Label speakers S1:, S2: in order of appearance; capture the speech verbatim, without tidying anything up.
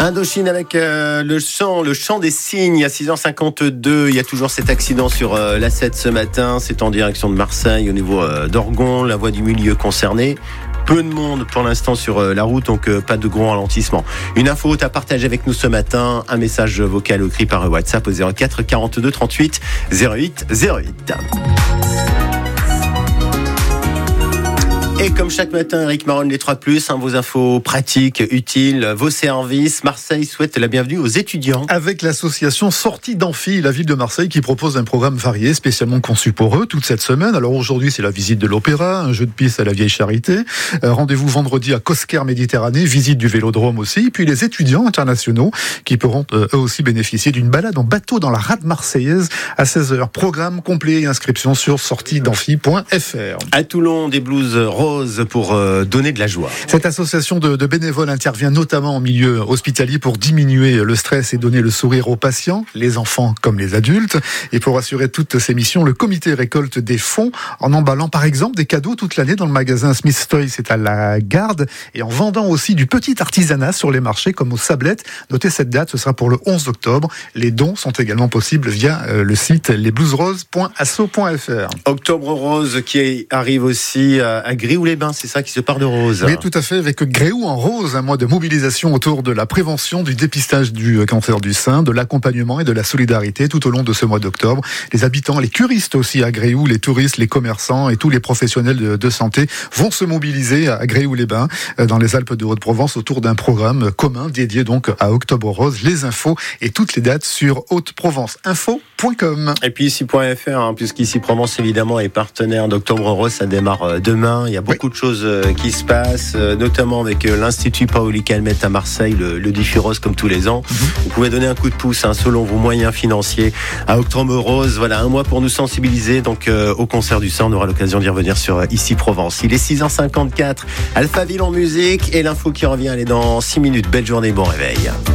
S1: Indochine avec euh, le chant, le chant des cygnes à six heures cinquante-deux. Il y a toujours cet accident sur euh, l'A sept ce matin. C'est en direction de Marseille au niveau euh, d'Orgon, la voie du milieu concernée. Peu de monde pour l'instant sur euh, la route, donc euh, pas de gros ralentissement. Une info à partager avec nous ce matin, un message vocal ou écrit par WhatsApp au zéro quatre quarante-deux trente-huit zéro huit zéro huit. Et comme chaque matin, Eric Maron, les trois plus, hein, vos infos pratiques, utiles, vos services. Marseille souhaite la bienvenue aux étudiants.
S2: Avec l'association Sortie d'Amphi, la ville de Marseille qui propose un programme varié, spécialement conçu pour eux, toute cette semaine. Alors aujourd'hui, c'est la visite de l'Opéra, un jeu de piste à la Vieille Charité. Euh, rendez-vous vendredi à Cosquer Méditerranée, visite du Vélodrome aussi. Puis les étudiants internationaux qui pourront euh, eux aussi bénéficier d'une balade en bateau dans la rade marseillaise à seize heures. Programme complet et inscription sur sortie d'amphi point f r.
S1: À Toulon, des blouses roses pour euh, donner de la joie.
S2: Cette association de, de bénévoles intervient notamment en milieu hospitalier pour diminuer le stress et donner le sourire aux patients, les enfants comme les adultes. Et pour assurer toutes ces missions, le comité récolte des fonds en emballant par exemple des cadeaux toute l'année dans le magasin Smith's Toys, c'est à la Garde, et en vendant aussi du petit artisanat sur les marchés comme aux Sablettes. Notez cette date, ce sera pour le onze octobre. Les dons sont également possibles via euh, le site les blues roses point asso point f r.
S1: Octobre rose qui arrive aussi à, à Gréoux-les-Bains, c'est ça qui se part de rose.
S2: Oui, tout à fait, avec Gréoux en rose, un mois de mobilisation autour de la prévention, du dépistage du cancer du sein, de l'accompagnement et de la solidarité tout au long de ce mois d'octobre. Les habitants, les curistes aussi à Gréoux, les touristes, les commerçants et tous les professionnels de, de santé vont se mobiliser à Gréoux-les-Bains, dans les Alpes de Haute-Provence, autour d'un programme commun dédié donc à Octobre Rose. Les infos et toutes les dates sur haute provence info point com.
S1: Et puis ici point f r, hein, puisqu'ici Provence évidemment est partenaire d'Octobre Rose, ça démarre demain. Il y a beaucoup oui. de choses qui se passent, notamment avec l'Institut Paoli Calmette à Marseille, le, le Diffus Rose comme tous les ans. Mm-hmm. Vous pouvez donner un coup de pouce hein, selon vos moyens financiers à Octobre Rose. Voilà, un mois pour nous sensibiliser donc euh, au concert du sein. On aura l'occasion d'y revenir sur euh, Ici Provence. Il est six heures cinquante-quatre, Alphaville en musique et l'info qui revient, elle est dans six minutes. Belle journée, bon réveil.